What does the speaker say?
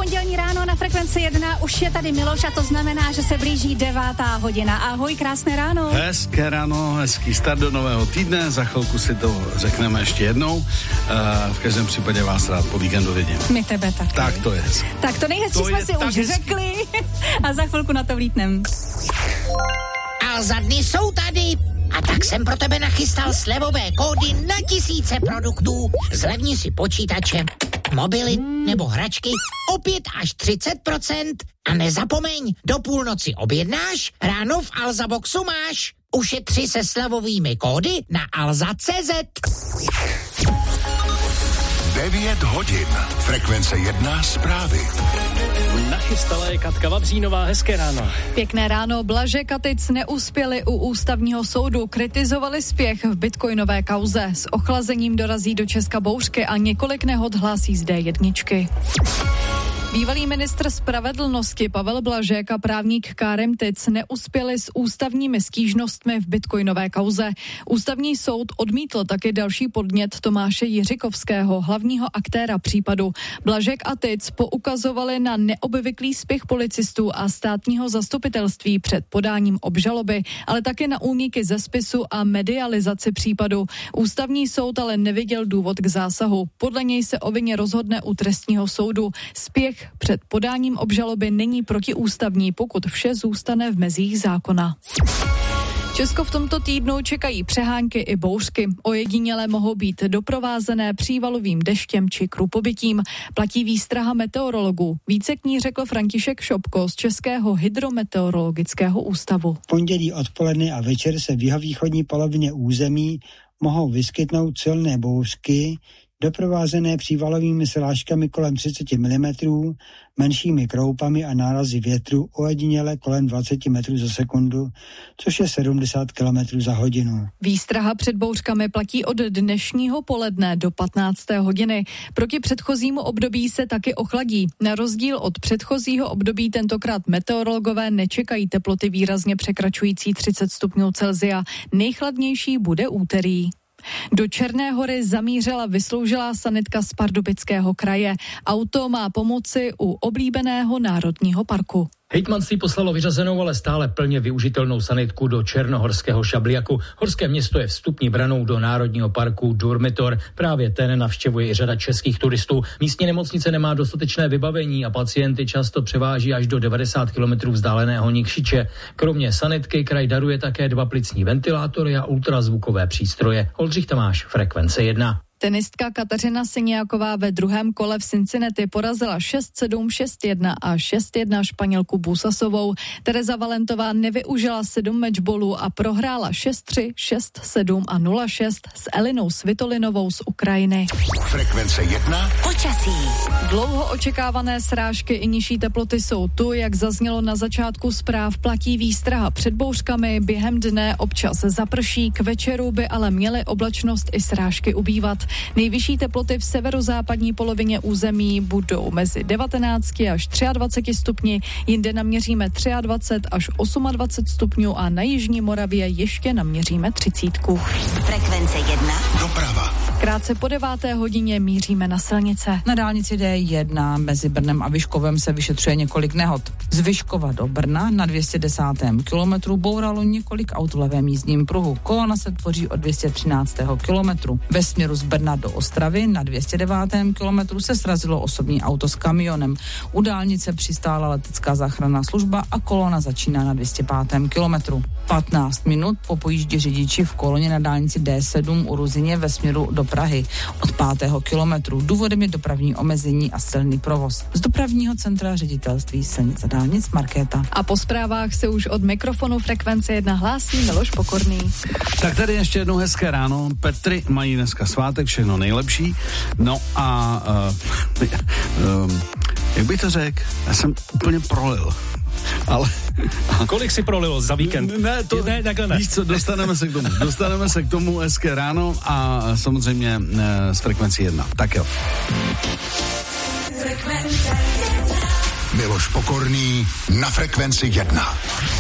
pondělní ráno na Frekvenci 1 už je tady Miloš a to znamená, že se blíží 9. hodina. Ahoj, krásné ráno. Hezké ráno, hezký start do nového týdne, za chvilku si to řekneme ještě jednou. V každém případě vás rád po víkendu vidím. My tebe taky. Tak to je. Tak to nejhezčí to jsme si už řekli a za chvilku na to vlítnem. A za dny jsou tady. A tak jsem pro tebe nachystal slevové kódy na tisíce produktů. Zlevni si počítače, mobily nebo hračky o 5 až 30%. A nezapomeň, do půlnoci objednáš, ráno v Alza Boxu máš. Ušetři se slevovými kódy na alza.cz. 9 hodin. Frekvence 1 zprávy. Nachystala je Katka Vavřínová, hezké ráno. Pěkné ráno, Blažek a Tic neuspěli u ústavního soudu, kritizovali spěch v bitcoinové kauze. S ochlazením dorazí do Česka bouřky a několik nehod hlásí z D1. Bývalý ministr spravedlnosti Pavel Blažek a právník Kárem Tic neuspěli s ústavními stížnostmi v bitcoinové kauze. Ústavní soud odmítl taky další podnět Tomáše Jiřikovského, hlavního aktéra případu. Blažek a Tic poukazovali na neobvyklý spěch policistů a státního zastupitelství před podáním obžaloby, ale také na úniky ze spisu a medializaci případu. Ústavní soud ale neviděl důvod k zásahu. Podle něj se o vině rozhodne u trestního soudu. Spěch před podáním obžaloby není protiústavní, pokud vše zůstane v mezích zákona. Česko v tomto týdnu čekají přehánky i bouřky. Ojediněle mohou být doprovázené přívalovým deštěm či krupobytím. Platí výstraha meteorologů. Více k ní řekl František Šopko z Českého hydrometeorologického ústavu. V pondělí odpoledne a večer se v jihovýchodní polovině území mohou vyskytnout silné bouřky, doprovázené přívalovými srážkami kolem 30 mm, menšími kroupami a nárazy větru ojediněle kolem 20 metrů za sekundu, což je 70 km za hodinu. Výstraha před bouřkami platí od dnešního poledne do 15. hodiny. Proti předchozímu období se taky ochladí. Na rozdíl od předchozího období tentokrát meteorologové nečekají teploty výrazně překračující 30 stupňů Celsia. Nejchladnější bude úterý. Do Černé Hory zamířila vysloužilá sanitka z Pardubického kraje. Auto má pomoci u oblíbeného národního parku. Hejtmanství poslalo vyřazenou, ale stále plně využitelnou sanitku do černohorského Šabliaku. Horské město je vstupní branou do národního parku Durmitor. Právě ten navštěvuje i řada českých turistů. Místní nemocnice nemá dostatečné vybavení a pacienty často převáží až do 90 km vzdáleného Nikšiče. Kromě sanitky kraj daruje také 2 plicní ventilátory a ultrazvukové přístroje. Oldřich Tamáš, Frekvence 1. Tenistka Kateřina Siniaková ve druhém kole v Cincinnati porazila 6-7, 6-1 a 6-1 Španělku Busasovou. Tereza Valentová nevyužila 7 matchballů a prohrála 6-3, 6-7 a 0-6 s Elinou Svitolinovou z Ukrajiny. Frekvence 1. Počasí. Dlouho očekávané srážky i nižší teploty jsou tu, jak zaznělo na začátku zpráv, platí výstraha před bouřkami, během dne občas zaprší, k večeru by ale měly oblačnost i srážky ubývat. Nejvyšší teploty v severozápadní polovině území budou mezi 19 až 23 stupni, jinde naměříme 23 až 28 stupňů a na jižní Moravě ještě naměříme 30. Frekvence 1. Doprava. Krátce po 9. hodině míříme na silnice. Na dálnici D1 mezi Brnem a Vyškovem se vyšetřuje několik nehod. Z Vyškova do Brna na 210. kilometru bouralo několik aut v levém jízdním pruhu. Kolona se tvoří od 213. kilometru. Ve směru z Brna do Ostravy na 209. kilometru se srazilo osobní auto s kamionem. U dálnice přistála letecká záchranná služba a kolona začíná na 205. kilometru. 15 minut po pojíždí řidiči v koloně na dálnici D7 u Ruzyně ve směru do Prahy od 5. kilometru. Důvodem je dopravní omezení a silný provoz. Z dopravního centra ředitelství silnic a dálnic Markéta. A po zprávách se už od mikrofonu Frekvence 1 hlásí Miloš Pokorný. Tak tady ještě jednou hezké ráno. Petry mají dneska svátek, všechno nejlepší. No a jak bych to řekl, já jsem úplně prolil. Ale... Kolik si prolilo za víkend? Ne, takhle ne. Víš co, dostaneme se k tomu, hezké ráno a samozřejmě z Frekvencí 1. Tak jo. Miloš Pokorný na Frekvenci 1.